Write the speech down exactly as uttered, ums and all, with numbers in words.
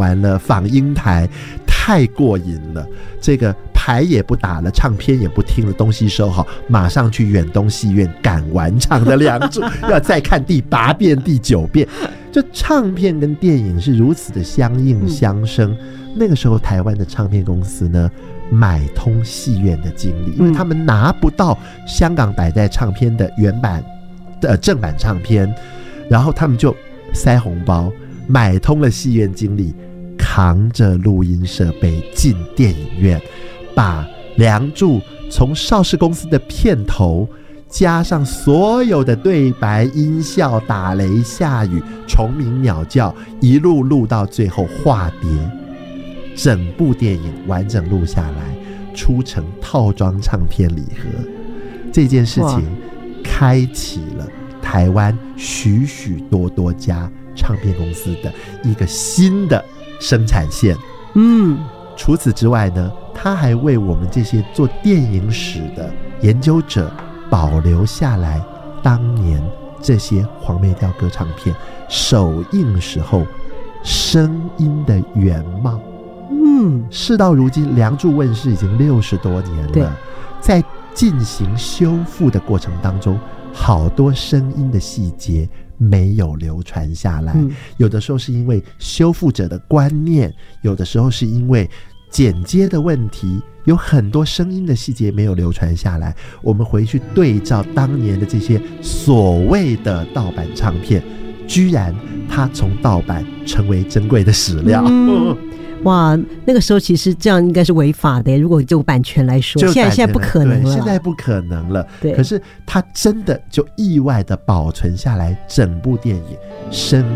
完了放映台，太过瘾了，这个牌也不打了，唱片也不听了，东西收好，马上去远东戏院赶完场的梁祝要再看第八遍第九遍。就唱片跟电影是如此的相映相生、嗯、那个时候台湾的唱片公司呢买通戏院的经理，因为他们拿不到香港百代唱片的原版的正版唱片，然后他们就塞红包买通了戏院经理，扛着录音设备进电影院，把梁祝从邵氏公司的片头加上所有的对白、音效、打雷、下雨、虫鸣鸟叫，一路录到最后化蝶，整部电影完整录下来，出成套装唱片礼盒。这件事情开启了台湾许许多多家唱片公司的一个新的生产线。嗯，除此之外呢，他还为我们这些做电影史的研究者保留下来当年这些黄梅调歌唱片首映时候声音的原貌。嗯，事到如今，梁祝问世已经六十多年了，在进行修复的过程当中，好多声音的细节没有流传下来、嗯、有的时候是因为修复者的观念，有的时候是因为剪接的问题，有很多声音的细节没有流传下来。我们回去对照当年的这些所谓的盗版唱片，居然它从盗版成为珍贵的史料。嗯， 哇，那个时候其实这样应该是违法的，如果就版权来说，现在现在不可能了， 现在不可能了。可是它真的就意外的保存下来整部电影声